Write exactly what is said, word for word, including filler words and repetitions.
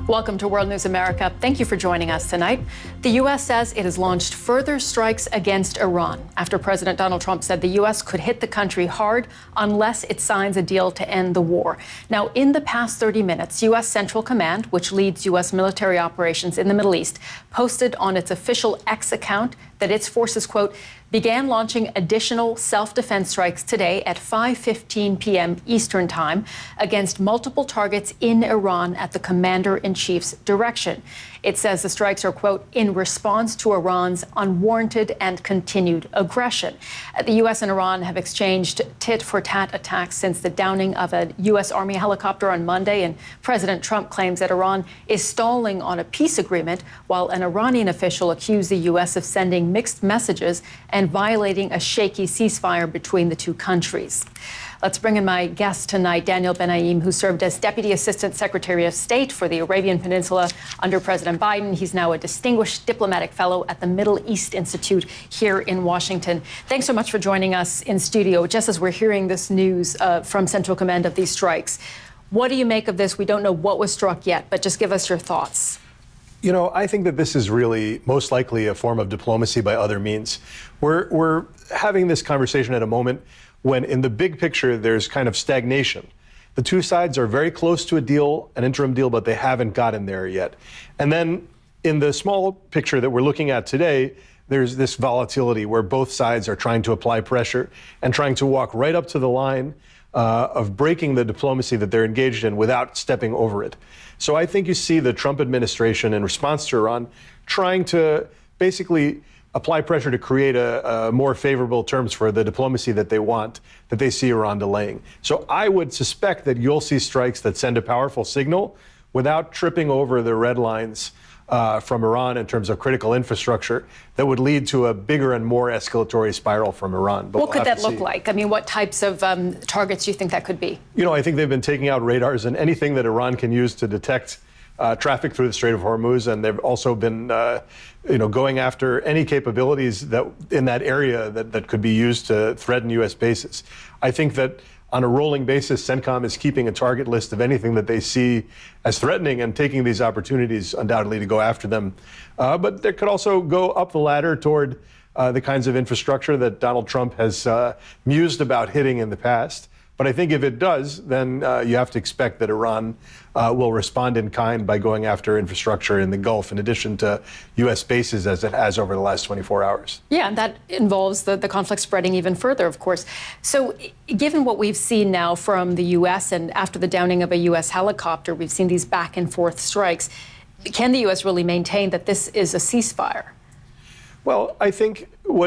Welcome to World News America. Thank you for joining us tonight. The U S says it has launched further strikes against Iran after President Donald Trump said the U S could hit the country hard unless it signs a deal to end the war. Now, in the past thirty minutes, U S Central Command, which leads U S military operations in the Middle East, posted on its official X account that its forces, quote, began launching additional self-defense strikes today at five fifteen p m Eastern Time against multiple targets in Iran at the commander-in-chief's direction. It says the strikes are, quote, in response to Iran's unwarranted and continued aggression. The U S and Iran have exchanged tit-for-tat attacks since the downing of a U S Army helicopter on Monday, and President Trump claims that Iran is stalling on a peace agreement, while an Iranian official accused the U S of sending mixed messages and violating a shaky ceasefire between the two countries. Let's bring in my guest tonight, Daniel Benaim, who served as Deputy Assistant Secretary of State for the Arabian Peninsula under President Biden. He's now a distinguished diplomatic fellow at the Middle East Institute here in Washington. Thanks so much for joining us in studio, just as we're hearing this news uh, from Central Command of these strikes. What do you make of this? We don't know what was struck yet, but just give us your thoughts. You know, I think that this is really most likely a form of diplomacy by other means. We're, we're having this conversation at a moment when in the big picture, there's kind of stagnation. The two sides are very close to a deal, an interim deal, but they haven't gotten there yet. And then in the small picture that we're looking at today, there's this volatility where both sides are trying to apply pressure and trying to walk right up to the line uh, of breaking the diplomacy that they're engaged in without stepping over it. So I think you see the Trump administration in response to Iran trying to basically apply pressure to create a, a more favorable terms for the diplomacy that they want, that they see Iran delaying. So I would suspect that you'll see strikes that send a powerful signal without tripping over the red lines uh, from Iran in terms of critical infrastructure that would lead to a bigger and more escalatory spiral from Iran. But what we'll could that look see. like? I mean, what types of um, targets do you think that could be? You know, I think they've been taking out radars and anything that Iran can use to detect Uh, traffic through the Strait of Hormuz, and they've also been, uh, you know, going after any capabilities that in that area that, that could be used to threaten U S bases. I think that on a rolling basis, CENTCOM is keeping a target list of anything that they see as threatening and taking these opportunities undoubtedly to go after them. Uh, but they could also go up the ladder toward uh, the kinds of infrastructure that Donald Trump has uh, mused about hitting in the past. But I think if it does, then uh, you have to expect that Iran uh, will respond in kind by going after infrastructure in the Gulf, in addition to U S bases, as it has over the last twenty-four hours. Yeah, and that involves the, the conflict spreading even further, of course. So given what we've seen now from the U S and after the downing of a U S helicopter, we've seen these back and forth strikes. Can the U S really maintain that this is a ceasefire? Well, I think what